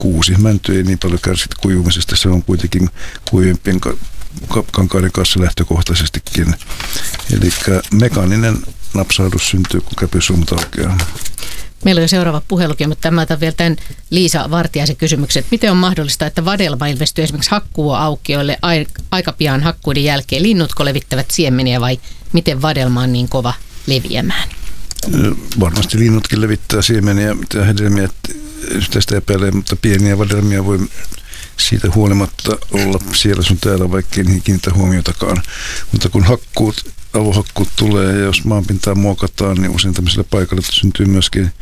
kuusi. Mänty ei niin paljon kärsit kuivumisesta, se on kuitenkin kuivimpien kankaiden kanssa lähtökohtaisestikin. Eli mekaaninen napsahdus syntyy, kun käpysolmut aukeaa. Meillä on jo seuraava puhelukin, mutta mä otan vielä tämän Liisa Vartiaisen kysymyksen, että miten on mahdollista, että vadelma ilmestyy esimerkiksi hakkuuaukioille aika pian hakkuiden jälkeen? Linnutko levittävät siemeniä vai miten vadelma on niin kova leviämään? Varmasti linnutkin levittää siemeniä ja hedelmiä, tästä epäilee, mutta pieniä vadelmia voi siitä huolimatta olla siellä sun täällä, vaikka ei niihin kiinnitä huomiotakaan. Mutta kun avohakkuut tulee ja jos maanpintaa muokataan, niin usein tämmöisellä paikalla syntyy myöskin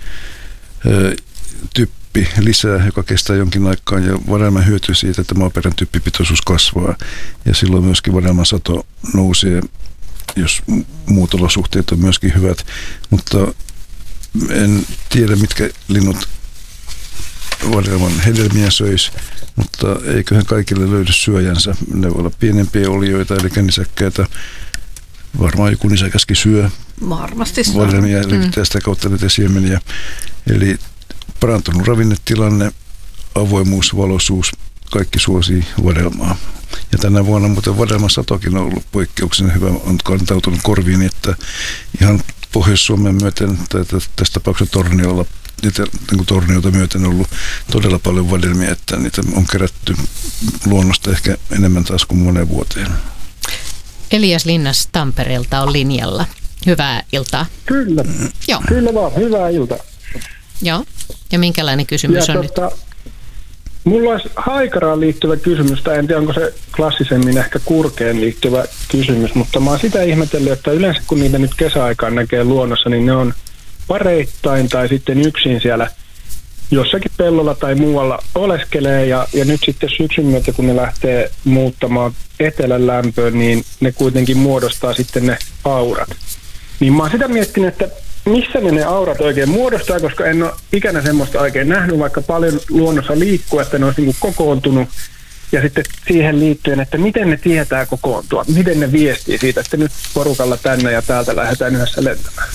typpi lisää, joka kestää jonkin aikaan ja vadelma hyötyy siitä, että maaperän typpipitoisuus kasvaa ja silloin myöskin vadelman sato nousee, jos muut olosuhteet on myöskin hyvät, mutta en tiedä mitkä linnut vadelman hedelmiä söisi, mutta eiköhän kaikille löydy syöjänsä. Ne voi olla pienempiä olioita eli nisäkkäitä. Varmaan joku nisäkäskin syö. Varmasti syö. Vadelmia levittää sitä kautta näitä siemeniä. Eli parantunut ravinnetilanne, avoimuus, valoisuus, kaikki suosii vadelmaa. Ja tänä vuonna muuten vadelman satokin on ollut poikkeuksena hyvä, on kantautunut korviin, että ihan Pohjois-Suomen myöten, tai tässä tapauksessa Torniota myöten on ollut todella paljon vadelmia, että niitä on kerätty luonnosta ehkä enemmän taas kuin moneen vuoteen. Elias Linnas Tampereelta on linjalla. Hyvää iltaa. Kyllä. Joo. Kyllä vaan, hyvää iltaa. Joo. Ja minkälainen kysymys on nyt? Mulla olisi haikaraan liittyvä kysymys, tai en tiedä onko se klassisemmin ehkä kurkeen liittyvä kysymys, mutta mä oon sitä ihmetellyt, että yleensä kun niitä nyt kesäaikaan näkee luonnossa, niin ne on pareittain tai sitten yksin siellä jossakin pellolla tai muualla oleskelee ja nyt sitten syksyn myötä, kun ne lähtee muuttamaan etelän lämpöön, niin ne kuitenkin muodostaa sitten ne aurat. Niin mä oon sitä miettinyt, että missä ne aurat oikein muodostaa, koska en ole ikänä semmoista oikein nähnyt, vaikka paljon luonnossa liikkuu, että ne olisi niin kuin kokoontunut. Ja sitten siihen liittyen, että miten ne tietää kokoontua, miten ne viestii siitä, että nyt porukalla tänne ja täältä lähdetään yhdessä lentämään.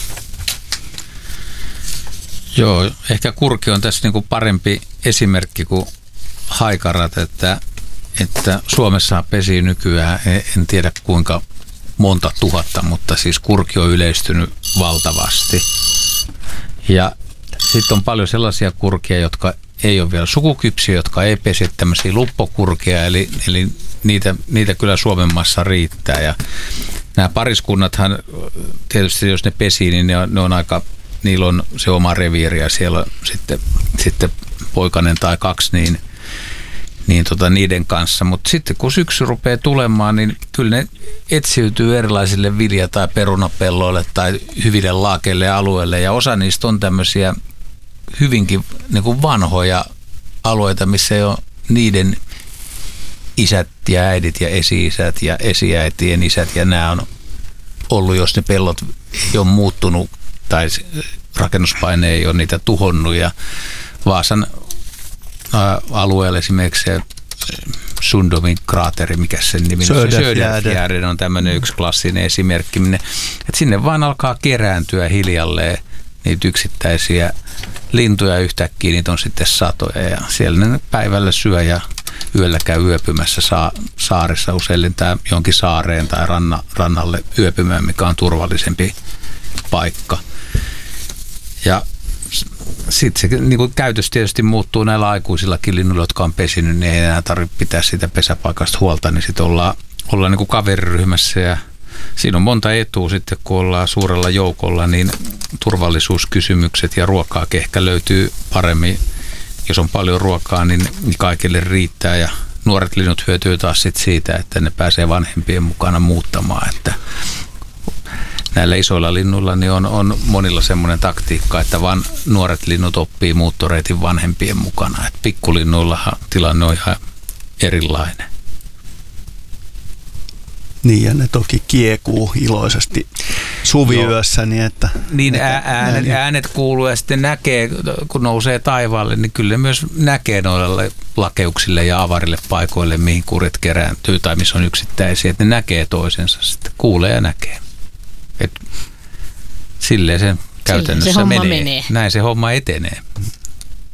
Joo, ehkä kurki on tässä niin kuin parempi esimerkki kuin haikarat, että Suomessa pesii nykyään, en tiedä kuinka monta tuhatta, mutta siis kurki on yleistynyt valtavasti. Ja sitten on paljon sellaisia kurkia, jotka ei ole vielä sukukypsiä, jotka ei pesi tämmöisiä luppokurkia, eli niitä kyllä Suomen maassa riittää. Ja nämä pariskunnathan, tietysti jos ne pesii, niin ne on aika, niillä on se oma reviiri ja siellä on sitten poikainen tai kaksi, niin niiden kanssa. Mutta sitten kun syksy rupeaa tulemaan, niin kyllä ne etsiytyy erilaisille vilja- tai perunapelloille tai hyville laakeille alueille. Ja osa niistä on tämmöisiä hyvinkin niin kuin vanhoja alueita, missä ei ole niiden isät ja äidit ja esi-isät ja esiäitien isät. Ja nämä on ollut, jos ne pellot ei ole muuttunut tai rakennuspaine ei ole niitä tuhonnut. Ja Vaasan alueella esimerkiksi se Sundomin kraateri, mikä sen nimi on? Söderfjärden on tämmöinen yksi klassinen esimerkki. Että sinne vaan alkaa kerääntyä hiljalleen niitä yksittäisiä lintuja, yhtäkkiä niitä on sitten satoja ja siellä ne päivällä syö ja yöllä käy yöpymässä saarissa, usein lentää jonkin saareen tai rannalle yöpymään, mikä on turvallisempi paikka. Ja sitten se niin kuin käytös tietysti muuttuu näillä aikuisillakin linnuilla, jotka on pesinyt, niin ei enää tarvitse pitää sitä pesäpaikasta huolta, niin sitten ollaan niin kuin kaveriryhmässä ja siinä on monta etua sitten, kun ollaan suurella joukolla, niin turvallisuuskysymykset ja ruokaa ehkä löytyy paremmin. Jos on paljon ruokaa, niin kaikille riittää ja nuoret linnut hyötyy taas sit siitä, että ne pääsee vanhempien mukana muuttamaan, että näillä isoilla linnuilla niin on monilla semmoinen taktiikka, että vaan nuoret linnut oppii muuttoreitin vanhempien mukana. Et pikkulinnuillahan tilanne on ihan erilainen. Niin, ja ne toki kiekuu iloisesti suviyössä. Niin äänet kuuluu ja sitten näkee, kun nousee taivaalle, niin kyllä myös näkee noille lakeuksille ja avarille paikoille, mihin kurit kerääntyy tai missä on yksittäisiä, että ne näkee toisensa sitten, kuulee ja näkee. Et silleen se käytännössä menee. Näin se homma etenee.